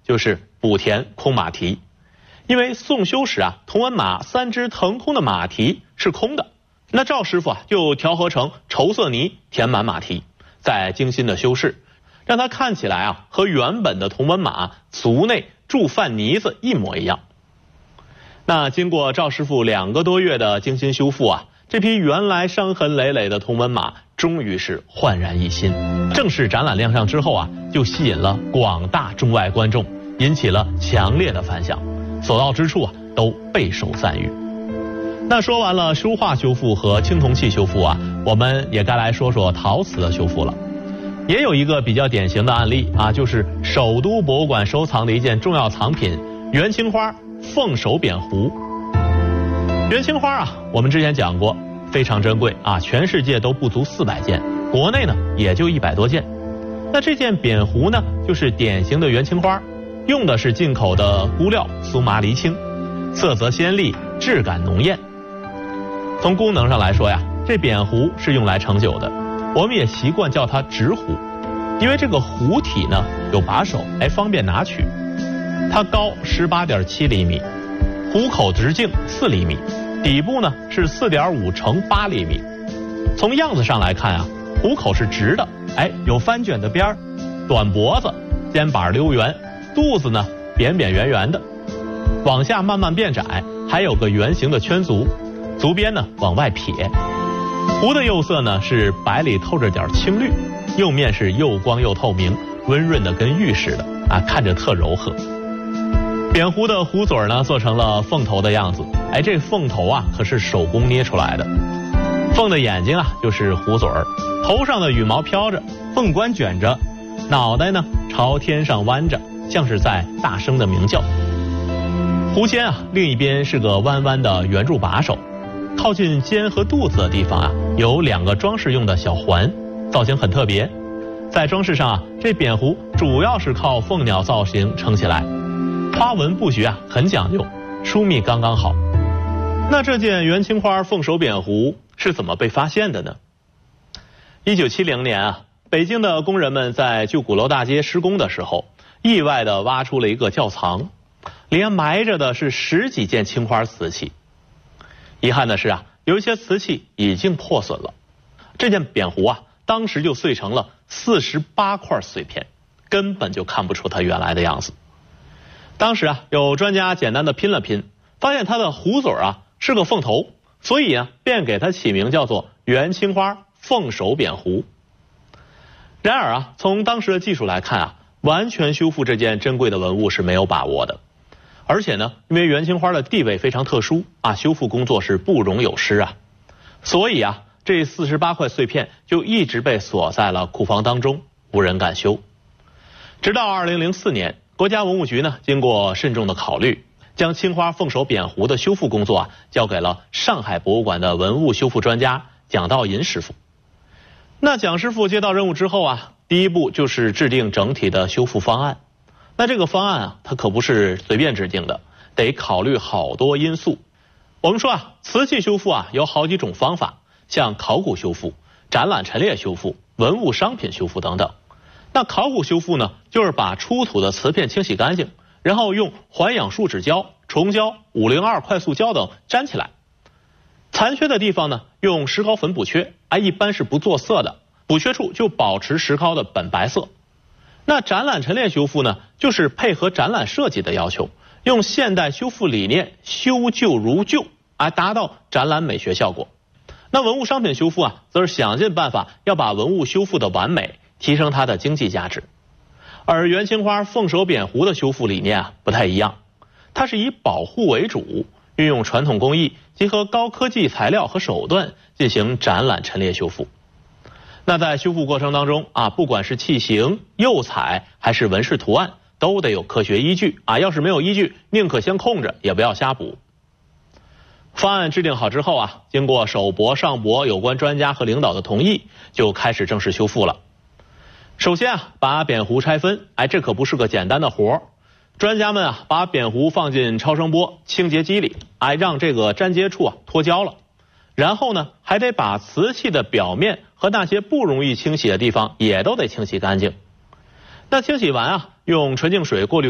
就是补填空马蹄。因为送修时啊，同文马3只腾空的马蹄是空的，那赵师傅啊就调和成稠色泥填满马蹄，再精心的修饰，让它看起来啊和原本的同文马足内注饭泥子一模一样。那经过赵师傅2个多月的精心修复啊，这匹原来伤痕累累的同文马终于是焕然一新。正式展览亮相之后啊，就吸引了广大中外观众，引起了强烈的反响，所到之处啊都备受赞誉。那说完了书画修复和青铜器修复啊，我们也该来说说陶瓷的修复了。也有一个比较典型的案例啊，就是首都博物馆收藏的一件重要藏品元青花凤首扁壶。元青花啊，我们之前讲过，非常珍贵啊，全世界都不足400件，国内呢也就100多件。那这件扁壶呢，就是典型的元青花，用的是进口的钴料苏麻离青，色泽鲜丽，质感浓艳。从功能上来说呀，这扁壶是用来盛酒的，我们也习惯叫它直壶，因为这个壶体呢有把手，方便拿取。它高18.7厘米，壶口直径4厘米，底部呢是4.5乘8厘米。从样子上来看啊，壶口是直的，有翻卷的边儿，短脖子，肩膀溜圆，肚子呢扁扁圆圆的，往下慢慢变窄，还有个圆形的圈足，足边呢往外撇。壶的釉色呢是白里透着点青绿，釉面是又光又透明，温润的跟玉似的啊，看着特柔和。扁壶的壶嘴呢做成了凤头的样子，这凤头啊可是手工捏出来的。凤的眼睛啊就是壶嘴儿，头上的羽毛飘着，凤冠卷着，脑袋呢朝天上弯着，像是在大声的鸣叫。壶尖啊另一边是个弯弯的圆柱把手，靠近肩和肚子的地方啊有2个装饰用的小环，造型很特别。在装饰上啊，这扁壶主要是靠凤鸟造型撑起来，花纹布局啊很讲究，疏密刚刚好。那这件元青花凤首扁壶是怎么被发现的呢？1970年啊，北京的工人们在旧鼓楼大街施工的时候，意外地挖出了一个窖藏，里面埋着的是10几件青花瓷器。遗憾的是啊，有一些瓷器已经破损了。这件扁壶啊，当时就碎成了48块碎片，根本就看不出它原来的样子。当时啊，有专家简单的拼了拼，发现它的壶嘴啊是个凤头，所以啊，便给它起名叫做元青花凤首扁壶。然而啊，从当时的技术来看啊，完全修复这件珍贵的文物是没有把握的。而且呢，因为元青花的地位非常特殊啊，修复工作是不容有失啊，所以啊，这48块碎片就一直被锁在了库房当中，无人敢修。直到2004年，国家文物局呢，经过慎重的考虑，将青花凤首扁壶的修复工作啊，交给了上海博物馆的文物修复专家蒋道银师傅。那蒋师傅接到任务之后啊，第一步就是制定整体的修复方案。那这个方案啊，它可不是随便制定的，得考虑好多因素。我们说啊，瓷器修复啊有好几种方法，像考古修复、展览陈列修复、文物商品修复等等。那考古修复呢，就是把出土的瓷片清洗干净，然后用环氧树脂胶、虫胶、502快速胶等粘起来。残缺的地方呢，用石膏粉补缺，一般是不做色的，补缺处就保持石膏的本白色。那展览陈列修复呢，就是配合展览设计的要求，用现代修复理念修旧如旧，达到展览美学效果。那文物商品修复啊，则是想尽办法要把文物修复的完美，提升它的经济价值。而元青花凤首扁壶的修复理念啊不太一样，它是以保护为主，运用传统工艺，结合高科技材料和手段进行展览陈列修复。那在修复过程当中啊，不管是器型、釉彩还是纹饰图案，都得有科学依据啊，要是没有依据，宁可先空着，也不要瞎补。方案制定好之后啊，经过首博、上博有关专家和领导的同意，就开始正式修复了。首先啊，把扁壶拆分，这可不是个简单的活儿。专家们啊，把扁壶放进超声波清洁机里，让这个粘接处啊脱胶了。然后呢，还得把瓷器的表面和那些不容易清洗的地方也都得清洗干净。那清洗完啊，用纯净水过滤